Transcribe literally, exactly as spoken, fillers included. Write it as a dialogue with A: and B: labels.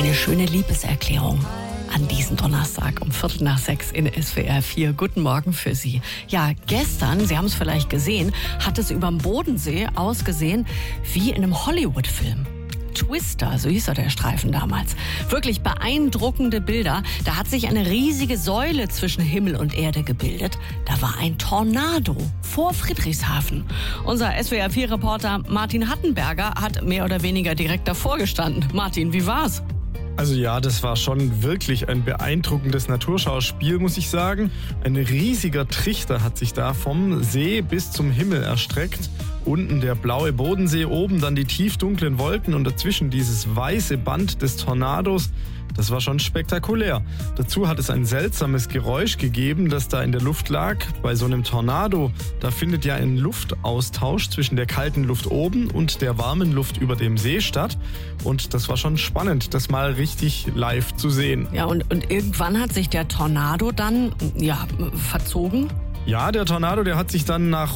A: Eine schöne Liebeserklärung an diesem Donnerstag um Viertel nach sechs in S W R vier. Guten Morgen für Sie. Ja, gestern, Sie haben es vielleicht gesehen, hat es überm Bodensee ausgesehen wie in einem Hollywood-Film. Twister, so hieß er der Streifen damals. Wirklich beeindruckende Bilder. Da hat sich eine riesige Säule zwischen Himmel und Erde gebildet. Da war ein Tornado vor Friedrichshafen. Unser S W R vier Reporter Martin Hattenberger hat mehr oder weniger direkt davor gestanden. Martin, wie war's?
B: Also ja, das war schon wirklich ein beeindruckendes Naturschauspiel, muss ich sagen. Ein riesiger Trichter hat sich da vom See bis zum Himmel erstreckt. Unten der blaue Bodensee, oben dann die tiefdunklen Wolken und dazwischen dieses weiße Band des Tornados. Das war schon spektakulär. Dazu hat es ein seltsames Geräusch gegeben, das da in der Luft lag. Bei so einem Tornado, da findet ja ein Luftaustausch zwischen der kalten Luft oben und der warmen Luft über dem See statt. Und das war schon spannend, das mal richtig live zu sehen.
A: Ja, und, und irgendwann hat sich der Tornado dann, ja, verzogen?
B: Ja, der Tornado, der hat sich dann nach